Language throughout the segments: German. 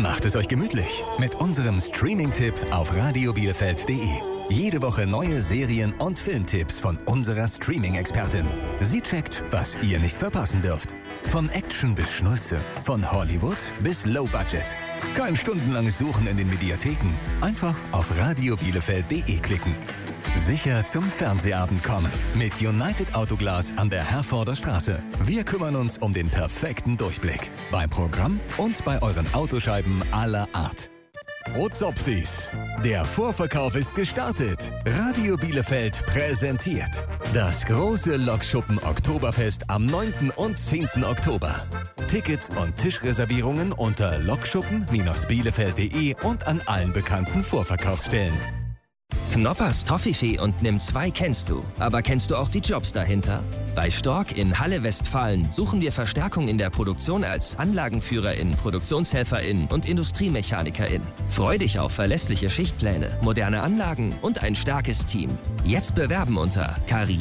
Macht es euch gemütlich mit unserem Streaming-Tipp auf radiobielefeld.de. Jede Woche neue Serien- und Filmtipps von unserer Streaming-Expertin. Sie checkt, was ihr nicht verpassen dürft. Von Action bis Schnulze, von Hollywood bis Low Budget. Kein stundenlanges Suchen in den Mediatheken. Einfach auf radiobielefeld.de klicken. Sicher zum Fernsehabend kommen. Mit United Autoglas an der Herforder Straße. Wir kümmern uns um den perfekten Durchblick. Beim Programm und bei euren Autoscheiben aller Art. Ozopfdies. Der Vorverkauf ist gestartet. Radio Bielefeld präsentiert das große Lokschuppen Oktoberfest am 9. und 10. Oktober. Tickets und Tischreservierungen unter lokschuppen-bielefeld.de und an allen bekannten Vorverkaufsstellen. Knoppers Toffifee und Nimm 2 kennst du. Aber kennst du auch die Jobs dahinter? Bei Stork in Halle Westfalen suchen wir Verstärkung in der Produktion als Anlagenführerin, Produktionshelferin und Industriemechanikerin. Freu dich auf verlässliche Schichtpläne, moderne Anlagen und ein starkes Team. Jetzt bewerben unter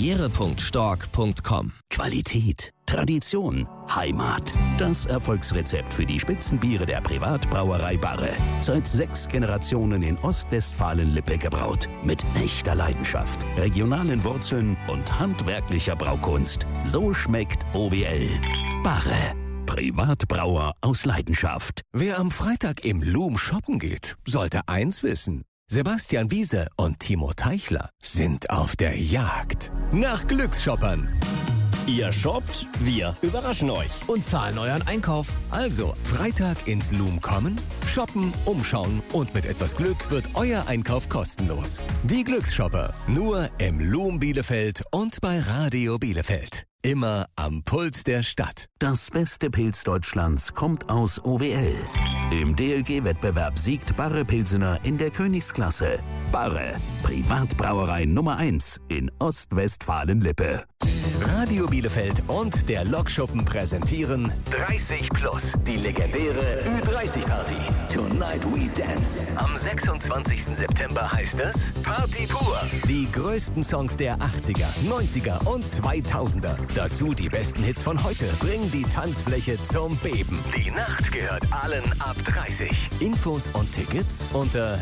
karriere.stork.com. Qualität, Tradition, Heimat. Das Erfolgsrezept für die Spitzenbiere der Privatbrauerei Barre. Seit 6 Generationen in Ostwestfalen-Lippe gebraut. Mit echter Leidenschaft, regionalen Wurzeln und handwerklicher Braukunst. So schmeckt OWL. Barre. Privatbrauer aus Leidenschaft. Wer am Freitag im Loom shoppen geht, sollte eins wissen. Sebastian Wiese und Timo Teichler sind auf der Jagd nach Glücksshoppern. Ihr shoppt, wir überraschen euch. Und zahlen euren Einkauf. Also, Freitag ins Loom kommen, shoppen, umschauen und mit etwas Glück wird euer Einkauf kostenlos. Die Glücksshopper, nur im Loom Bielefeld und bei Radio Bielefeld. Immer am Puls der Stadt. Das beste Pilz Deutschlands kommt aus OWL. Im DLG-Wettbewerb siegt Barre Pilsener in der Königsklasse. Barre, Privatbrauerei Nummer 1 in Ostwestfalen-Lippe. Radio Bielefeld und der Lokschuppen präsentieren 30 Plus, die legendäre Ü30-Party. Tonight We Dance. Am 26. September heißt es Party pur. Die größten Songs der 80er, 90er und 2000er. Dazu die besten Hits von heute bringen die Tanzfläche zum Beben. Die Nacht gehört allen ab 30. Infos und Tickets unter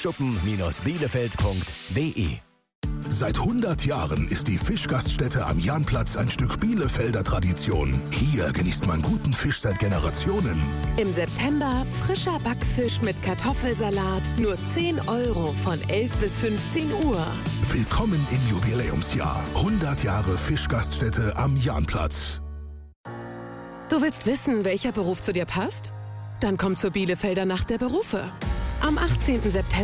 lokschuppen-bielefeld.de. Seit 100 Jahren ist die Fischgaststätte am Jahnplatz ein Stück Bielefelder Tradition. Hier genießt man guten Fisch seit Generationen. Im September frischer Backfisch mit Kartoffelsalat, nur 10 € von 11 bis 15 Uhr. Willkommen im Jubiläumsjahr. 100 Jahre Fischgaststätte am Jahnplatz. Du willst wissen, welcher Beruf zu dir passt? Dann komm zur Bielefelder Nacht der Berufe. Am 18. September